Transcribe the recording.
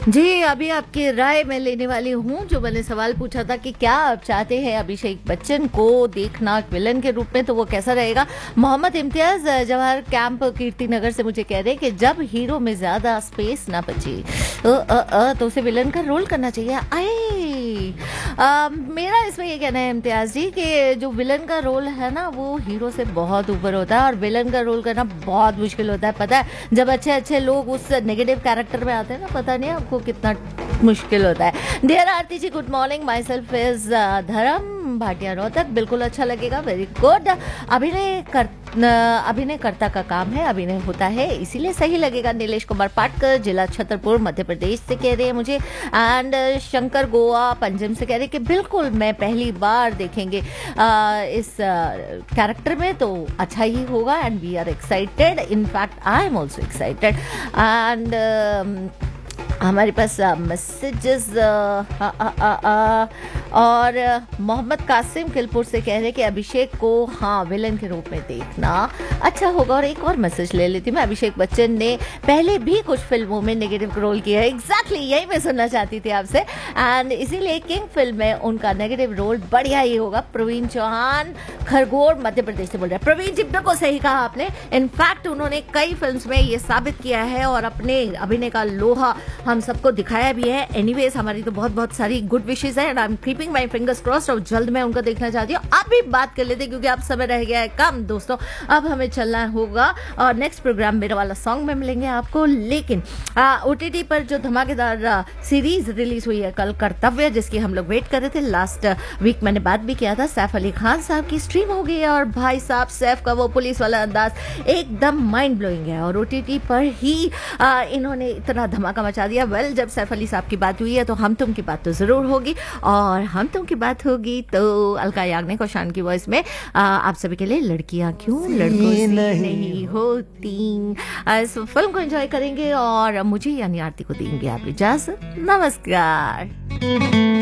जी, अभी आपकी राय मैं लेने वाली हूँ। जो मैंने सवाल पूछा था कि क्या आप चाहते हैं अभिषेक बच्चन को देखना विलन के रूप में, तो वो कैसा रहेगा। मोहम्मद इम्तियाज जवाहर कैंप कीर्ति नगर से मुझे कह रहे हैं कि जब हीरो में ज्यादा स्पेस ना बचे तो उसे विलन का रोल करना चाहिए। मेरा इसमें ये कहना है इम्तियाज जी कि जो विलन का रोल है ना वो हीरो से बहुत ऊपर होता है और विलन का रोल करना बहुत मुश्किल होता है। पता है, जब अच्छे अच्छे लोग उस नेगेटिव कैरेक्टर में आते हैं ना, पता नहीं आपको कितना मुश्किल होता है। Dear Aarti ji, good morning. My self is धर्म भाटिया रोहतक। बिल्कुल अच्छा लगेगा, वेरी गुड। अभिनयकर्ता का काम है, अभिनय होता है इसीलिए सही लगेगा। नीलेश कुमार पाटकर जिला छतरपुर मध्य प्रदेश से कह रहे हैं मुझे। एंड शंकर गोवा पंजम से कह रहे हैं कि बिल्कुल मैं पहली बार देखेंगे इस कैरेक्टर में तो अच्छा ही होगा and we are excited. In fact I am also excited. And हमारे पास मैसेजेस और मोहम्मद कासिम किलपुर से कह रहे हैं कि अभिषेक को विलन के रूप में देखना अच्छा होगा। और एक और मैसेज ले लेती मैं। अभिषेक बच्चन ने पहले भी कुछ फिल्मों में नेगेटिव रोल किया है। एग्जैक्टली यही मैं सुनना चाहती थी आपसे। एंड इसीलिए किंग फिल्म में उनका नेगेटिव रोल बढ़िया ही होगा। प्रवीण चौहान खरगोड़ मध्य प्रदेश से बोल रहे हैं। प्रवीण जी, बिल्कुल सही कहा आपने। इनफैक्ट उन्होंने कई फिल्म्स में ये साबित किया है और अपने अभिनय का लोहा हम सबको दिखाया भी है। एनीवेज, हमारी तो बहुत बहुत सारी गुड विशेष है and I am keeping my fingers crossed और जल्द मैं उनको देखना चाहती हूँ। अब भी बात कर लेते क्योंकि अब समय रह गया है कम दोस्तों। अब हमें चलना होगा और नेक्स्ट प्रोग्राम मेरा वाला सॉन्ग में मिलेंगे आपको। लेकिन ओटीटी पर जो धमाकेदार सीरीज रिलीज हुई है कल, कर्तव्य, जिसकी हम लोग वेट कर रहे थे, लास्ट वीक मैंने बात भी किया था। सैफ अली खान साहब की स्ट्रीम हो गई है और भाई साहब सैफ का वो पुलिस वाला अंदाज एकदम माइंड ब्लोइंग है और ओटीटी पर ही इन्होंने इतना धमाका मचा दिया। वेल, जब सैफ अली साहब की बात हुई है तो हम तुम की बात तो जरूर होगी और हम तुम की बात होगी तो अलका याग्निक और शान की वॉइस में आप सभी के लिए लड़कियां क्यों लड़कों से नहीं होती इस फिल्म को एंजॉय करेंगे और मुझे यानी आरती को देंगे आप इजाजत। नमस्कार।